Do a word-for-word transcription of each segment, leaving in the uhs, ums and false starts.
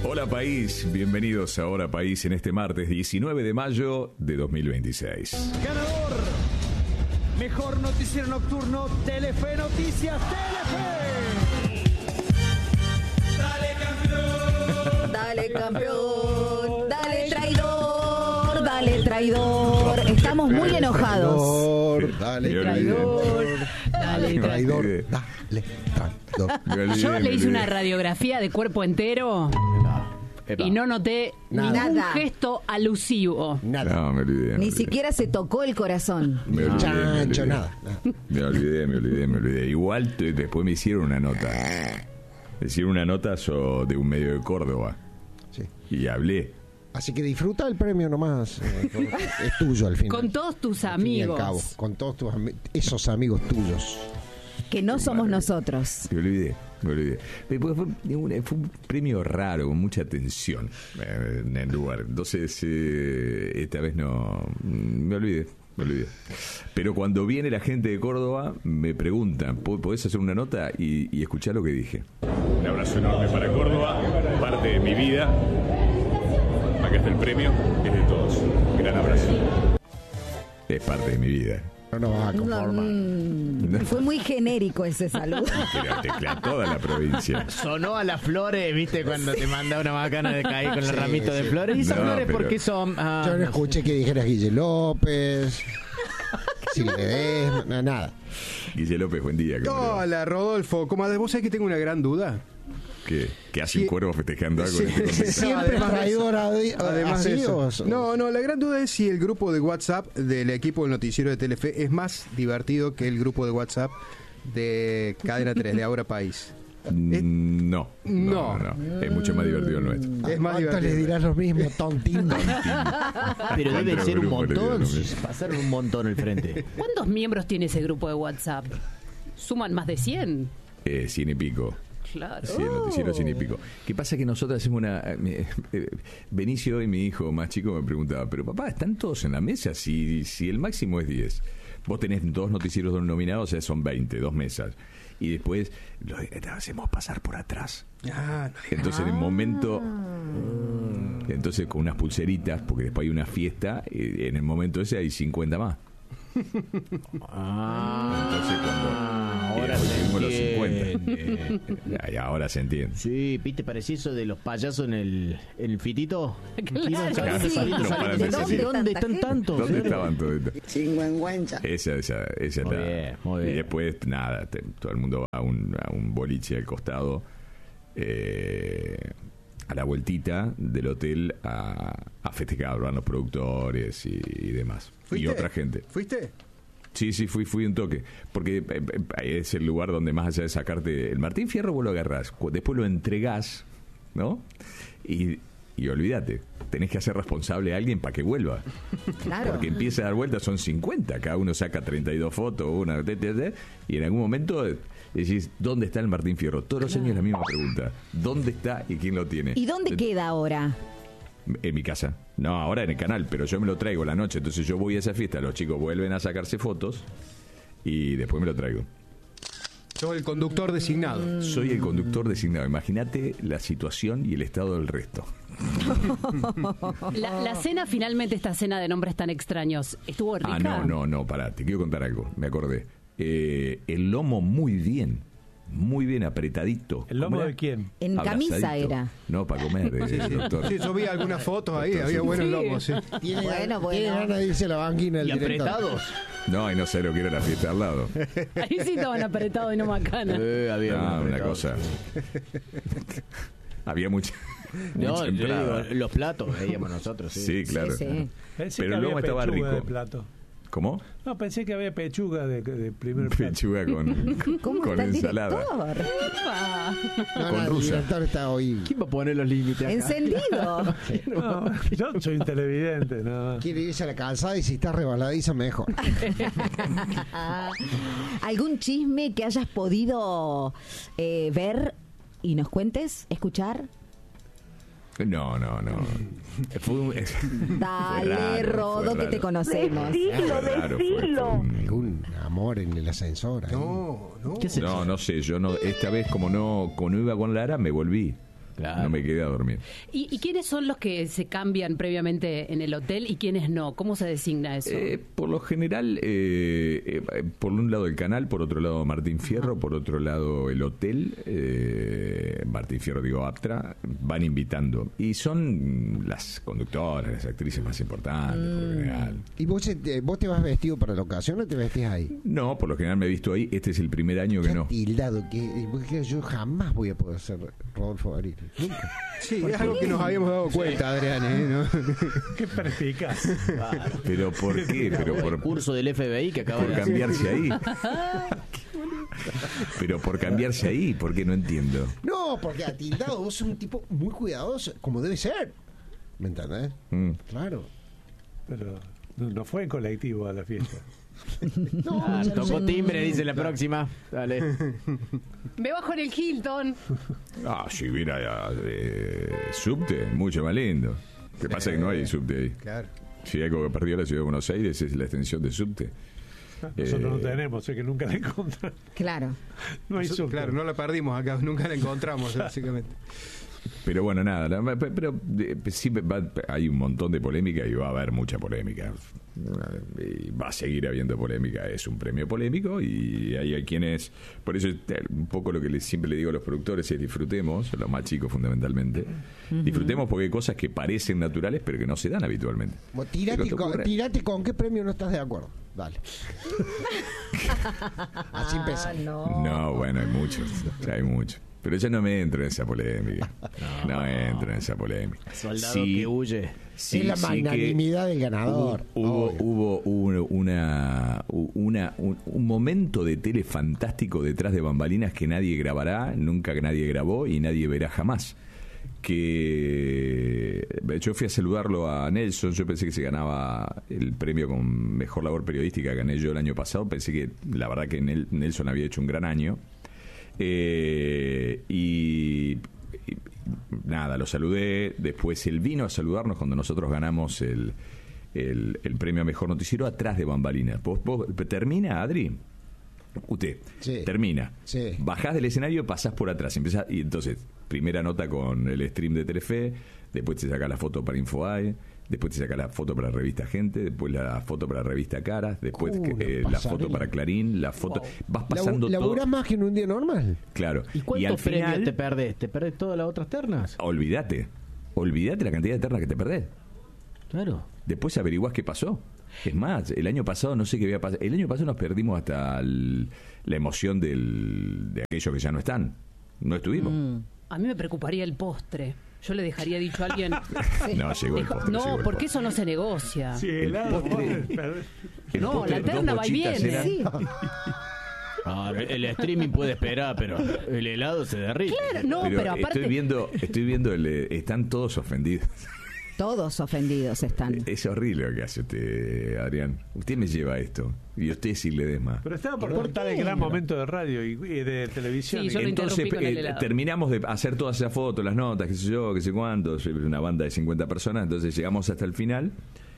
Hola país, bienvenidos a Hola País en este martes diecinueve de mayo de dos mil veintiséis. Ganador, mejor noticiero nocturno, Telefe Noticias, Telefe. Dale campeón, dale traidor, dale traidor. Estamos muy enojados. Dale traidor, dale traidor, dale traidor. Yo le hice una radiografía de cuerpo entero y no noté Nada. ningún gesto alusivo. Nada. No, me olvidé. me Ni olvidé. siquiera se tocó el corazón. Me olvidé, Chancho, me olvidé. nada, nada. Me olvidé, me olvidé, me olvidé. Igual t- después me hicieron una nota. Me hicieron una nota so- de un medio de Córdoba. Sí. Y hablé. Así que disfruta el premio nomás. eh, es tuyo al final. Con todos tus Al fin y al amigos. cabo, con todos tus ami- esos amigos tuyos. Que no somos nosotros. Me olvidé, me olvidé. Después fue, un- fue un premio raro, con mucha tensión eh, en el lugar. Entonces, eh, esta vez no. Me olvidé, me olvidé. Pero cuando viene la gente de Córdoba, me preguntan: ¿podés hacer una nota? Y, y escuchá lo que dije. Un abrazo enorme para Córdoba, parte de mi vida. Acá está el premio, es de todos. Gran abrazo. Es parte de mi vida. No nos vas a No, conformar. mm, fue muy genérico ese saludo. Pero teclea toda la provincia. Sonó a las flores, ¿viste? Cuando te manda una bacana de caer con el Sí, ramito de sí. flores. ¿Y esas No, flores por pero- qué son? Ah, Yo no no escuché que dijeras Guille López, si le des, nada. Guille López, buen día. ¿cómo le va? Hola, Rodolfo. Comadre, vos sabés que tengo una gran duda. ¿Qué? ¿Qué hace un Sí. cuervo festejando algo Sí, en este contexto? sí, Siempre además de traidor a- Además de así, eso. o- No, no, la gran duda es si el grupo de WhatsApp del equipo del noticiero de Telefe es más divertido que el grupo de WhatsApp de Cadena tres, de Ahora País. Mm, No, no, No. no, es mucho más divertido el nuestro. Es más ¿Cuánto les divertido. dirás lo mismo, tontín? Pero debe ¿Cuántos ser un grupos le dieron montón. lo mismo? Pasaron un montón al frente. ¿Cuántos miembros tiene ese grupo de WhatsApp? ¿Suman más de cien? Eh, cien y pico. Claro. Sí, el noticiero cien y pico. ¿Qué pasa? Que nosotros hacemos una... eh, eh, Benicio y mi hijo más chico me preguntaba, pero papá, ¿están todos en la mesa? Si, si el máximo es diez. Vos tenés dos noticieros nominados, o sea, son veinte, dos mesas. Y después lo hacemos pasar por atrás. Ah, no digas. Entonces en el momento... Entonces con unas pulseritas, porque después hay una fiesta, eh, en el momento ese hay cincuenta más. Ah, Entonces cuando... ahora y después se tuvimos los entiende. cincuenta. Y ahora se entiende. Sí, ¿viste? Parecía eso de los payasos en el, en el fitito. Claro. Iban saliendo, Sí. saliendo, No paran saliendo. de ¿Dónde, salir. ¿Dónde están tantos? ¿Dónde eh? estaban todos estos? Sinvergüenza. Esa, esa, esa es Muy la... bien, muy Y bien. después, nada, te- todo el mundo va a un, a un boliche al costado, eh, a la vueltita del hotel a, a festejar, van los productores y, y demás. Y ¿Fuiste? otra gente. ¿Fuiste? Sí, sí, fui, fui un toque. Porque eh, eh, es el lugar donde más allá de sacarte... El Martín Fierro vos lo agarrás, cu- después lo entregás, ¿no? Y, y olvídate, tenés que hacer responsable a alguien para que vuelva. Claro. Porque empieza a dar vueltas, son cincuenta, cada uno saca treinta y dos fotos, una, te, te, te, y en algún momento decís, ¿dónde está el Martín Fierro? Todos los años la misma pregunta, ¿dónde está y quién lo tiene? ¿Y dónde Eh, queda ahora? En mi casa. No, ahora en el canal, pero yo me lo traigo la noche, entonces yo voy a esa fiesta, los chicos vuelven a sacarse fotos y después me lo traigo. Sos el conductor designado. Soy el conductor designado. Imagínate la situación y el estado del resto. La, la cena, finalmente, esta cena de nombres tan extraños, ¿estuvo rica? Ah, no, no, no, pará, te quiero contar algo, me acordé. Eh, el lomo muy bien, muy bien apretadito. ¿El lomo ¿Cómo era? de quién? En camisa Abrazadito. era. No, para comer, eh, Sí, sí. doctor. Sí, yo vi algunas fotos ahí, Doctor, había sí. buenos Sí. lomos, sí. Tiene, Bueno, bueno. tiene ganas de irse a la banquina el Y director. apretados. No, y no sé lo que era la fiesta al lado. Ahí sí estaban apretados y no macana. Eh, había No, una apretados. cosa. Había mucha, No, mucha yo entrada. digo, los platos veíamos nosotros. Sí. Sí, claro. Sí, sí. Pensé Pero que el había lomo estaba pechuga rico. de plato. ¿Cómo? No, pensé que había pechuga de, de primer plato. Pechuga con, ¿Cómo con está el ensalada. director? Epa. No, Con no, el rusa. director está hoy. ¿Quién va a poner los límites acá? Encendido. No, yo soy un televidente, nada más. Quiere irse a la calzada y si está rebaladiza mejor. ¿Algún chisme que hayas podido eh, ver y nos cuentes, escuchar? No, no, no. Fue un- fue Dale, raro, fue Rodo, que raro. te conocemos. Fue raro, fue- fue un- Algún amor en el ascensor. ahí. No, no. ¿Qué es eso? No, no sé, yo no, esta vez como no, como no iba con Lara, me volví. Claro. No me quedé a dormir. ¿Y, ¿Y quiénes son los que se cambian previamente en el hotel y quiénes no? ¿Cómo se designa eso? Eh, por lo general, eh, eh, por un lado el canal, por otro lado Martín Fierro, por otro lado el hotel, eh, Martín Fierro, digo, Aptra, van invitando. Y son las conductoras, las actrices más importantes, mm. por lo general. ¿Y vos, eh, vos te vas vestido para la ocasión o te vestís ahí? No, por lo general me he visto ahí. Este es el primer año que Qué no. Tildado, que, que yo jamás voy a poder ser Rodolfo Garini. Nunca. Sí, es algo que nos habíamos dado cuenta, Adrián, ¿eh? ¿No? Qué perspicaz. Claro. ¿Pero por qué? Pero por, el curso del F B I que acaba por de cambiarse ahí. Pero por cambiarse ahí, ¿por qué? No entiendo. No, porque atildado vos sos un tipo muy cuidadoso, como debe ser. ¿Me entendés? Mm. Claro. Pero no, no fue en colectivo a la fiesta. No, Ah, ya no tocó sé. timbre, dice la próxima. Dale. Me bajo en el Hilton. Ah, si hubiera eh, subte, mucho más lindo. Lo que pasa es que no hay subte ahí. Claro. Si hay algo que perdió la ciudad de Buenos Aires es la extensión de subte. Nosotros Eh, no tenemos, sé que nunca la encontramos. Claro. No hay subte. Claro, no la perdimos acá, nunca la encontramos, básicamente. Pero bueno, nada, la- pero eh, sí va- hay un montón de polémica y va a haber mucha polémica. Y va a seguir habiendo polémica, es un premio polémico y hay, hay quienes, por eso eh, un poco lo que les, siempre le digo a los productores es disfrutemos, los más chicos fundamentalmente, uh-huh. disfrutemos porque hay cosas que parecen naturales pero que no se dan habitualmente. Vos tirate, Pero te con, ocurre. tirate con qué premio no estás de acuerdo. Dale. Así empieza. Ah, no. No, bueno, hay muchos, hay muchos. Pero yo no me entro en esa polémica. No, no entro en esa polémica. Soldado Sí, que huye. sí, es la sí que magnanimidad del ganador. Hubo, Obvio. hubo, hubo una, una un, un momento de tele fantástico detrás de bambalinas que nadie grabará, nunca que nadie grabó y nadie verá jamás. Que yo fui a saludarlo a Nelson, yo pensé que se ganaba el premio con mejor labor periodística, gané yo el año pasado, pensé que la verdad que Nel- Nelson había hecho un gran año. Eh, y, y nada, lo saludé. Después él vino a saludarnos cuando nosotros ganamos el, el, el premio a mejor noticiero atrás de bambalinas. ¿Vos, vos, termina, Adri? Usted Sí. termina, Sí. bajás del escenario, pasás por atrás, empezás, y entonces primera nota con el stream de Telefe, después te saca la foto para Infobae, después te saca la foto para Revista Gente, después la foto para Revista Caras, después Uh, eh, una la pasarela. foto para Clarín, la foto, Wow. vas pasando Labu- todo. ¿Laburás más que en un día normal? Claro. ¿Y Y cuántos al premios final, te perdés? ¿Te perdés todas las otras ternas? olvídate, olvídate la cantidad de ternas que te perdés. Claro. Después averiguás qué pasó. Es más, el año pasado no sé qué había pasado. El año pasado nos perdimos hasta el- la emoción del, de aquellos que ya no están. No estuvimos. Mm. A mí me preocuparía el postre. Yo le dejaría dicho a alguien. No, llegó el Dijo, postre. llegó no, el porque postre. eso no se negocia. Sí, El helado, postre- vos- El No, postre, la terna dos va y bochitas viene. eran- Sí. Ah, el streaming puede esperar, pero el helado se derrite. Claro, no, pero, pero aparte. estoy viendo, estoy viendo el, eh, están todos ofendidos. Todos ofendidos están. Es horrible lo que hace usted, Adrián. Usted me lleva a esto. Y usted sí le des más. Pero estaba por contar el gran momento de radio y, y de televisión. Sí, yo lo Entonces interrumpí con el eh, helado. terminamos de hacer todas esas fotos, las notas, qué sé yo, qué sé cuánto, soy una banda de cincuenta personas, entonces llegamos hasta el final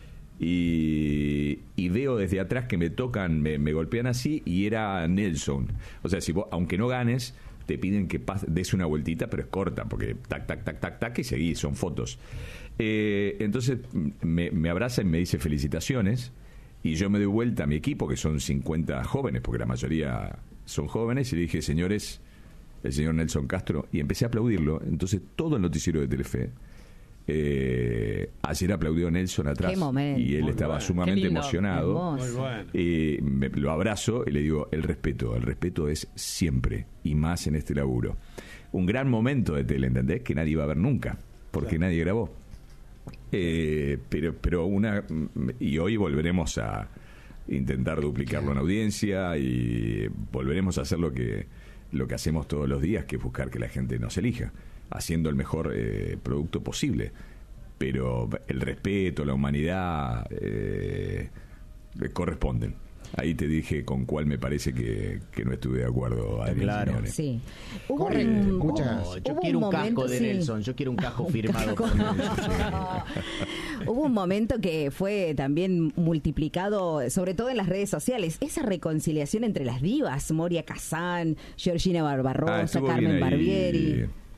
y, y veo desde atrás que me tocan, me, me golpean así y era Nelson. O sea, si vos, aunque no ganes, te piden que pas, des una vueltita, pero es corta, porque tac, tac, tac, tac, tac, y seguís, son fotos. Eh, entonces me, me abraza y me dice felicitaciones. Y yo me doy vuelta a mi equipo, que son cincuenta jóvenes, porque la mayoría son jóvenes, y le dije, señores, el señor Nelson Castro, y empecé a aplaudirlo. Entonces todo el noticiero de Telefe, eh, ayer aplaudió a Nelson atrás, Qué momento. y él Muy estaba bueno. sumamente Qué lindo. emocionado. Hermoso. Muy bueno. Eh, me, lo abrazo y le digo, el respeto, el respeto es siempre, y más en este laburo. Un gran momento de tele, ¿entendés? Que nadie iba a ver nunca, porque Claro. nadie grabó. Eh, pero pero una y hoy volveremos a intentar duplicarlo en audiencia y volveremos a hacer lo que lo que hacemos todos los días, que es buscar que la gente nos elija, haciendo el mejor eh, producto posible. Pero el respeto, la humanidad eh, corresponden. Ahí te dije con cuál me parece que, que no estuve de acuerdo, Adrián Claro. Simeone. Sí. Hubo Corre, un, escucha. hubo- Yo hubo quiero un, momento, casco de sí. Nelson, yo quiero un casco Un firmado casco. por Nelson. Hubo un momento que fue también multiplicado, sobre todo en las redes sociales, esa reconciliación entre las divas, Moria Kazan, Georgina Ah, Barbarosa, estuvo bien Carmen ahí. Barbieri.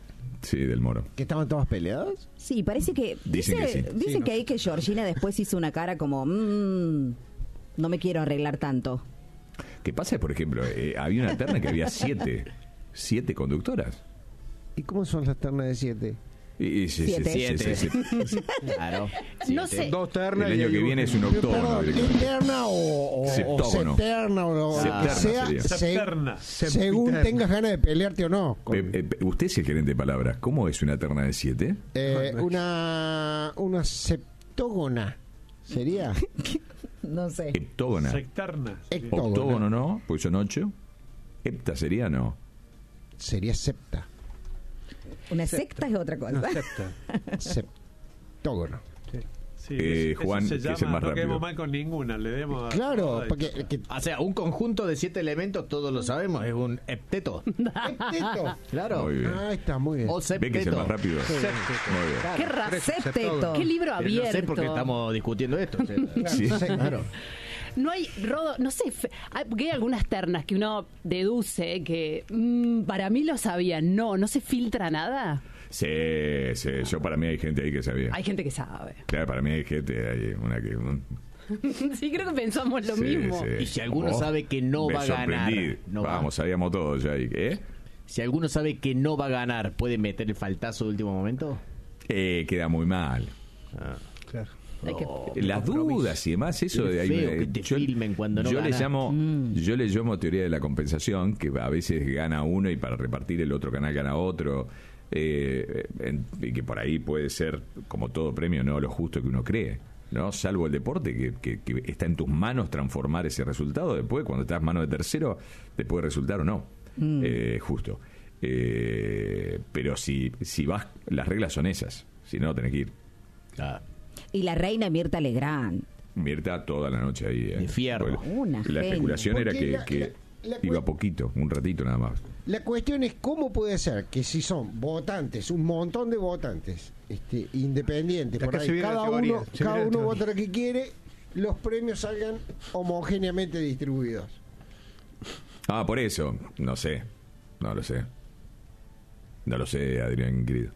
Sí, del Moro. ¿Que estaban todas peleadas? Sí, parece que... Dicen dice, que sí. Dicen Sí, no que sé. ahí que Georgina después hizo una cara como... Mmm, no me quiero arreglar tanto. ¿Qué pasa? Por ejemplo, eh, había una terna que había siete, siete conductoras. ¿Y cómo son las ternas de siete? Y, y sí, sí, Siete. sí, sí, sí, sí. Claro. No sé. Dos ternas El y año hay que un- viene es un octógono. Perdón, directamente. interna o, o, o Septógono. septerna o lo Septerna que sea, sería. se- Septerna. según Septerna. tengas ganas de pelearte o no. Con- Eh, eh, usted es el gerente de palabras. ¿Cómo es una terna de siete? eh, una, una septógona, ¿sería? No sé. Heptógona. Sectarna. Hectógona. Octógono no, porque son ocho. Hepta sería no. Sería septa. Una secta es otra cosa. No acepta. Septógono. Sí, Eh, eso Juan, se que es el llama, más no rápido. quedemos mal con ninguna, le demos a Claro, todas. porque... que- O sea, un conjunto de siete elementos, todos lo sabemos, es un hepteto. Septeto. Claro. Muy bien. Ah, está muy bien. O ¿Ve que es el septeto. más rápido? Muy bien. ¡Qué Por eso, racepteto! septógono. Qué libro Pero abierto. no sé por qué estamos discutiendo esto. o sea, Sí. Claro. No hay, Rodo, no sé, fe- hay, porque hay algunas ternas que uno deduce que mm, para mí lo sabían. No, no se filtra nada. Sí, sí, yo para mí hay gente ahí que sabía. Hay gente que sabe. Claro, para mí hay gente, hay una que... un- Sí, creo que pensamos lo sí, mismo. sí. Y si alguno Oh, sabe que no me va a ganar, sorprendí. no va. Vamos, sabíamos todos ya. ¿Y qué? Si alguno sabe que no va a ganar, ¿puede meter el faltazo de último momento? Eh, queda muy mal. Claro. Hay que- Oh, Las compromiso. dudas y demás, eso Qué de ahí feo me- que te filmen cuando no yo le ganas. llamo yo le llamo teoría de la compensación, que a veces gana uno y para repartir el otro canal gana otro, eh, en- y que por ahí puede ser, como todo premio, no lo justo que uno cree, no, salvo el deporte, que, que- que está en tus manos transformar ese resultado. Después, cuando estás en manos de tercero, te puede resultar o no eh, justo. Eh, pero si si vas, las reglas son esas, si no tenés que ir. Ah, Y la reina Mirta Legrand. Mirta toda la noche ahí. eh. De fierro. Porque Una la genia. especulación era Porque que, la- que la- la iba cue- poquito, un ratito nada más. La cuestión es cómo puede ser que si son votantes, un montón de votantes, este, independientes, Ya por casi ahí, viene la cada teoría, uno, se cada viene la uno teoría. vota lo que quiere, los premios salgan homogéneamente distribuidos. Ah, por eso, no sé, no lo sé. No lo sé, Adrián, querido.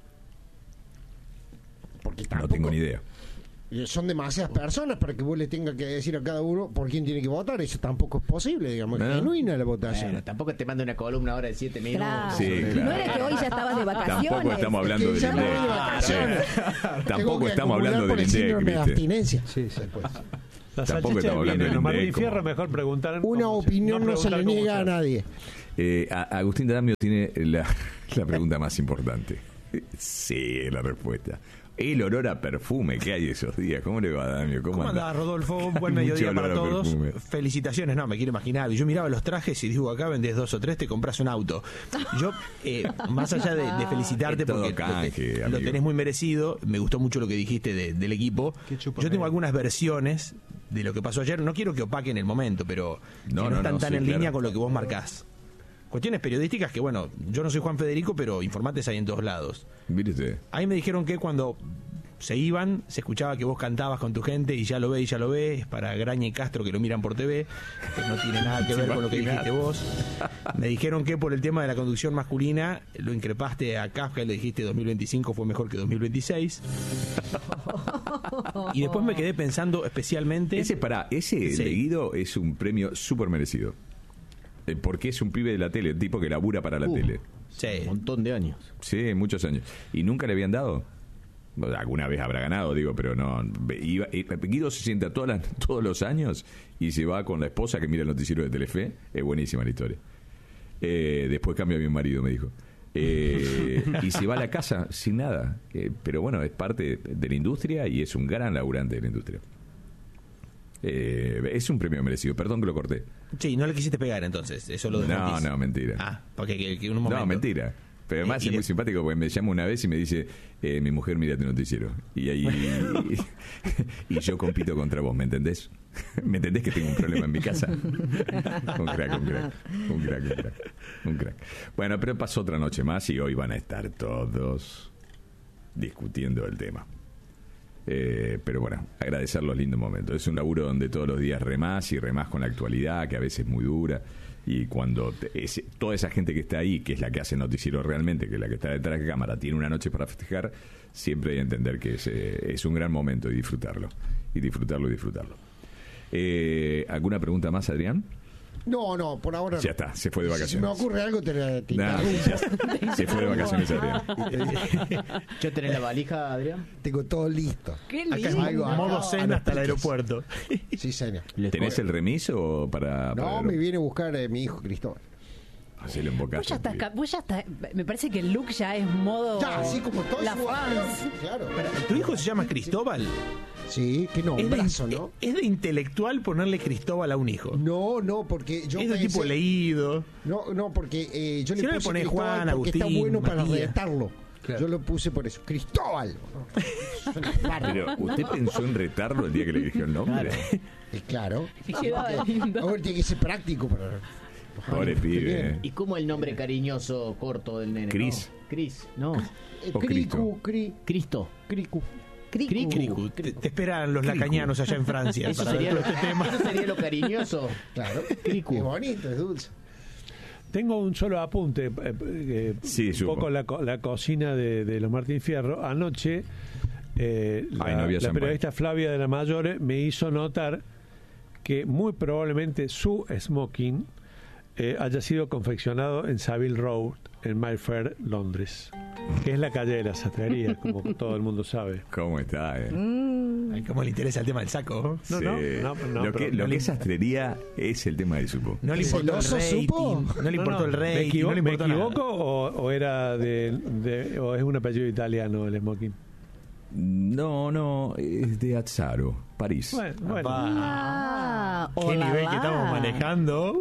Porque No tampoco- tengo ni idea. Son demasiadas personas para que vos le tengas que decir a cada uno por quién tiene que votar. Eso tampoco es posible, digamos. No. Es genuina la votación. Bueno, tampoco te mando una columna ahora de siete minutos. Claro. Sí, claro. No era que hoy ya estabas de vacaciones. Tampoco estamos hablando que del ya me voy de INDEC. vacaciones. Sí. Tengo Tampoco que estamos acumular hablando por del el síndrome INDEC, de ¿viste? abstinencia. Sí, sí, pues. La Tampoco salchicha estamos hablando viene, del los Martín INDEC, Fierro como- mejor preguntar Una cómo se- opinión no, se preguntar le cómo niega a se- nadie. Eh, a- Agustín D'Adamio tiene la, la pregunta más importante. Sí, la respuesta. El olor a perfume que hay esos días. ¿Cómo le va, D'Adamio? ¿Cómo, ¿Cómo anda? andás, Rodolfo? Buen Mucho mediodía olor para a todos. perfume. Felicitaciones, no, me quiero imaginar. Yo miraba los trajes y digo, acá vendés dos o tres, te compras un auto. Yo, eh, más allá de, de felicitarte Es todo porque canje, lo, te- amigo. lo tenés muy merecido, me gustó mucho lo que dijiste de- del equipo. Qué chupa Yo tengo medio. algunas versiones de lo que pasó ayer. No quiero que opaquen el momento, pero que No, no, no, están no, tan sí, en claro. línea con lo que vos marcás. Cuestiones periodísticas que, bueno, yo no soy Juan Federico, pero informantes hay en todos lados. Mire usted. Ahí me dijeron que cuando se iban, se escuchaba que vos cantabas con tu gente y ya lo ve y ya lo ve, es para Graña y Castro que lo miran por T V, que no tiene nada que ver con lo que dijiste vos. Me dijeron que por el tema de la conducción masculina lo increpaste a Kafka y le dijiste dos mil veinticinco fue mejor que dos mil veintiséis. Y después me quedé pensando especialmente... Ese, pará, ese Sí. de Guido es un premio súper merecido. Eh, Porque es un pibe de la tele, un tipo que labura para la Uh. tele. Sí. Un montón de años. Sí, muchos años. ¿Y nunca le habían dado? Bueno, alguna vez habrá ganado, digo, pero no. Iba, eh, Guido se sienta todas las- todos los años y se va con la esposa que mira el noticiero de Telefe. Es buenísima la historia. Eh, después cambia a mi marido, me dijo. Eh, y se va a la casa sin nada. Eh, pero bueno, es parte de la industria y es un gran laburante de la industria. Eh, es un premio merecido. Perdón que lo corté. Sí, no le quisiste pegar entonces, eso lo No, desmentís. no, mentira. Ah, porque que, que en un momento... No, mentira. Pero además Y- y es muy de- simpático porque me llama una vez y me dice, eh, mi mujer mira tu noticiero. Y ahí y yo compito contra vos, ¿me entendés? ¿Me entendés que tengo un problema en mi casa? Un crack, un crack, un crack, un crack, un crack. Bueno, pero pasó otra noche más y hoy van a estar todos discutiendo el tema. Eh, pero bueno, agradecer los lindos momentos. Es un laburo donde todos los días remás y remás con la actualidad, que a veces es muy dura. Y cuando te- es- toda esa gente que está ahí, que es la que hace noticiero realmente, que es la que está detrás de la cámara, tiene una noche para festejar, siempre hay que entender que es, eh, es un gran momento y disfrutarlo. Y disfrutarlo y disfrutarlo. Eh, ¿Alguna pregunta más, Adrián? No, no, por ahora no. Ya está, se fue de Si vacaciones. me ocurre algo, te, te Nah, interrumpo. ya se fue de vacaciones, Adrián. ¿Ya tenés la valija, Adrián? Tengo todo listo. Qué Acá es lindo. Algo, modo algo, cena hasta el anoticias. aeropuerto. Sí, señor. ¿Tenés el remiso para, para No, me viene a buscar eh, mi hijo Cristóbal. hacerle un Vos bocazo? ya, estás, ca- vos ya estás, me parece que el look ya es modo Ya, así como todo la su- France. Claro. ¿Tu hijo se llama Cristóbal? Sí, qué Es de, nombrazo, ¿no? es de intelectual ponerle Cristóbal a un hijo. No, no, porque yo es de pensé- tipo leído. No, no, porque eh, yo Si le no le puse ponés Cristóbal Juan, porque está Agustín, bueno para Matías. retarlo. Claro. Yo lo puse por eso. Cristóbal. Suena raro. Pero, ¿usted pensó en retarlo el día que le eligió el nombre? Eh, claro. Y quedaba lindo. Ahora tiene que ser práctico para. Pobre pibe. eh. ¿Y cómo el nombre cariñoso corto del nene? Cris. No, Cris, no. Eh, O Cricu, cri, Cristo. cricu. Cricu. Cricu. Te, te esperan los lacañanos allá en Francia Eso para ver sería, todo lo, este tema. eso sería lo cariñoso. Claro. Cricu. Es bonito, es dulce. Tengo un solo apunte. eh, eh, Sí, un supo. poco la, co- la cocina de, de los Martín Fierro. Anoche, eh, la, Ay, no había la champán. periodista Flavia de la Mayore me hizo notar que muy probablemente su smoking eh, haya sido confeccionado en Savile Row, en Mayfair, Londres, que es la calle de la sastrería, como todo el mundo sabe. ¿Cómo está? Eh? Ay, ¿cómo le interesa el tema del saco? No, Sí. no, no, no, lo que, pero- lo que es sastrería es el tema del supo. No le ¿Es importó el celoso, rating. supo? No le No, importó no, el ¿Me, rating. equivo- no le ¿me importó nada. equivoco o, o era de, de- o es un apellido italiano el smoking? No, no, es de Azzaro, París. Bueno, bueno. Ah, Qué hola, nivel que va. estamos manejando.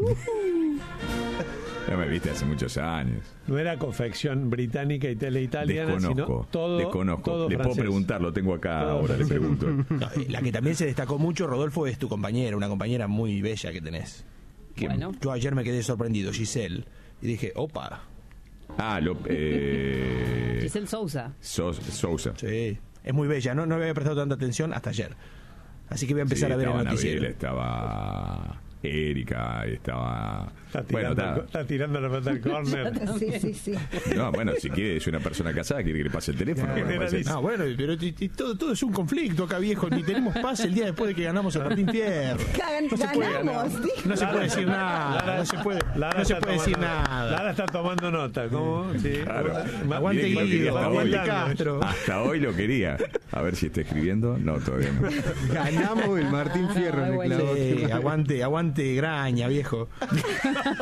Ya me viste hace muchos años. No era confección británica y tele italiana, Desconozco, sino todo, desconozco. todo Le puedo francés. preguntar, lo tengo acá Todo ahora, le francés. pregunto. No, eh, la que también se destacó mucho, Rodolfo, es tu compañera, una compañera muy bella que tenés. Que Bueno. Yo ayer me quedé sorprendido, Giselle. Y dije, opa. Ah, lo, eh, Giselle Sousa. Sos- Sousa. Sí, es muy bella. No, no había prestado tanta atención hasta ayer. Así que voy a empezar Sí, a ver el estaba noticiero. Anabel, estaba Erika, estaba... Está Bueno, tirando, está... está tirando la pelota al córner. Sí, sí, sí. No, bueno, si quiere, es una persona casada, quiere que le pase el teléfono. bueno, pase- No, bueno, pero t- t- todo, todo es un conflicto acá, viejo. Ni tenemos paz el día después de que ganamos el Martín Fierro. Gan- No se puede ganamos, ganar. dijo. No se puede decir nada. No se puede, Lara no se está puede decir tomando- nada. Lara está tomando nota. ¿Cómo? Sí. Claro. Aguante Mire que lo quería Guido, hasta aguante hoy. Castro. Hasta hoy lo quería. A ver si está escribiendo. No, todavía no. Ganamos el Martín Fierro. Ay, le bueno. clavó. Sí, aguante, aguante Graña, viejo.